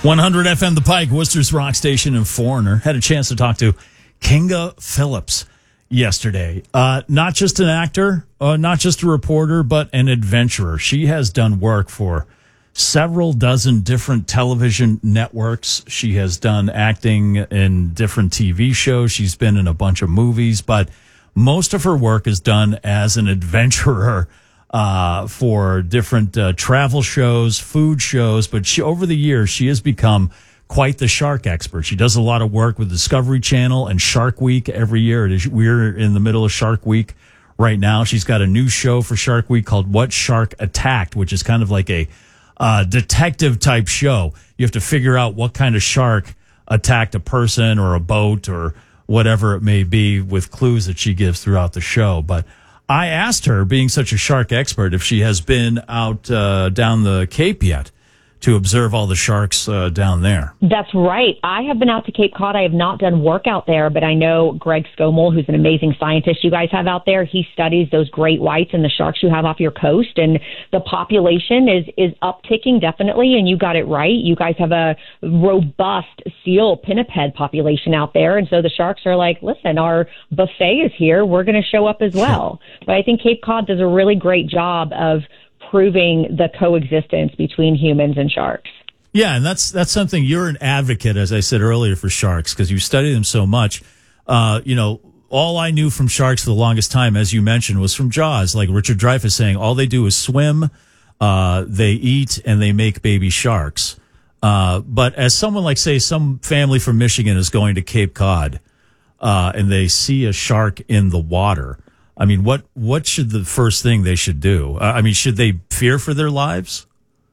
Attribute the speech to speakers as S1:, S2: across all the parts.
S1: 100 FM The Pike, Worcester's rock station and Foreigner. Had a chance to talk to Kinga Phillips yesterday. Not just an actor, not just a reporter, but an adventurer. She has done work for several dozen different television networks. She has done acting in different TV shows. She's been in a bunch of movies, but most of her work is done as an adventurer for different travel shows, food shows. But over the years, she has become quite the shark expert. She does a lot of work with Discovery Channel and Shark Week every year. We're in the middle of Shark Week right now. She's got a new show for Shark Week called What Shark Attacked, which is kind of like a detective type show. You have to figure out what kind of shark attacked a person or a boat or whatever it may be with clues that she gives throughout the show. But I asked her, being such a shark expert, if she has been out down the Cape yet to observe all the sharks down there.
S2: That's right. I have been out to Cape Cod. I have not done work out there, but I know Greg Skomel, who's an amazing scientist you guys have out there. He studies those great whites and the sharks you have off your coast, and the population is upticking definitely, and you got it right. You guys have a robust seal pinniped population out there, and so the sharks are like, listen, our buffet is here. We're going to show up as well. But I think Cape Cod does a really great job of proving the coexistence between humans and sharks.
S1: Yeah, and that's something. You're an advocate, as I said earlier, for sharks because you study them so much. All I knew from sharks for the longest time, as you mentioned, was from Jaws. Like Richard Dreyfuss saying, all they do is swim, they eat, and they make baby sharks. But as someone like, say, some family from Michigan is going to Cape Cod, and they see a shark in the water, I mean, what should the first thing they should do? Should they fear for their lives?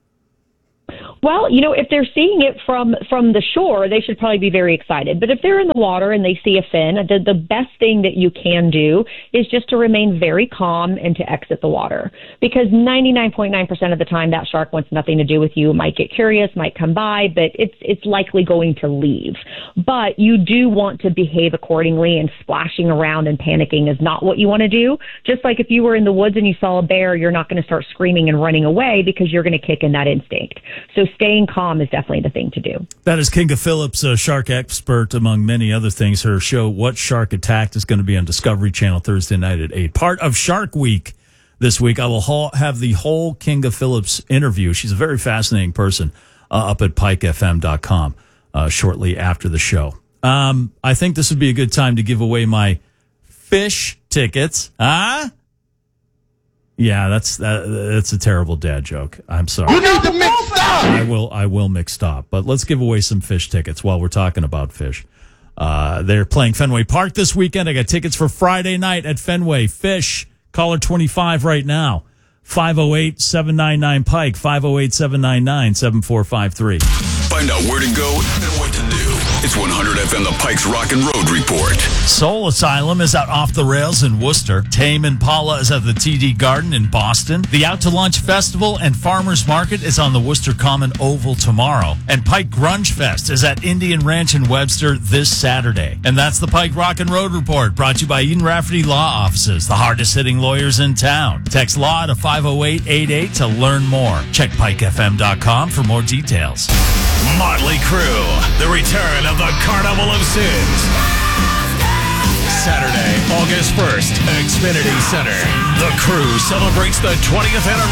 S2: Well, if they're seeing it from the shore, they should probably be very excited. But if they're in the water and they see a fin, the best thing that you can do is just to remain very calm and to exit the water. Because 99.9% of the time, that shark wants nothing to do with you. It might get curious, might come by, but it's likely going to leave. But you do want to behave accordingly, and splashing around and panicking is not what you want to do. Just like if you were in the woods and you saw a bear, you're not going to start screaming and running away because you're going to kick in that instinct. So staying calm is definitely the thing to do. That is
S1: Kinga Phillips, a shark expert, among many other things. Her show, What Shark Attacked, is going to be on Discovery Channel Thursday night at 8. Part of Shark Week this week. I will have the whole Kinga Phillips interview. She's a very fascinating person up at pikefm.com shortly after the show. I think this would be a good time to give away my fish tickets. Yeah, that's a terrible dad joke. I'm sorry.
S3: You need to mix stop.
S1: I will mix stop. But let's give away some fish tickets while we're talking about fish. They're playing Fenway Park this weekend. I got tickets for Friday night at Fenway. Fish, caller 25 right now. 508-799-PIKE, 508-799-7453.
S4: Find out where to go and what to do. It's 100 FM The Pike's Rock and Road Report.
S1: Soul Asylum is out Off the Rails in Worcester. Tame Impala is at the TD Garden in Boston. The Out to Lunch Festival and Farmers Market is on the Worcester Common Oval tomorrow. And Pike Grunge Fest is at Indian Ranch in Webster this Saturday. And that's the Pike Rock and Road Report, brought to you by Eden Rafferty Law Offices, the hardest hitting lawyers in town. Text LAW to 50888 to learn more. Check pikefm.com for more details.
S5: Motley Crue, the return of the Carnival of Sins. Saturday, August 1st, Xfinity Center. The Crew celebrates the 20th anniversary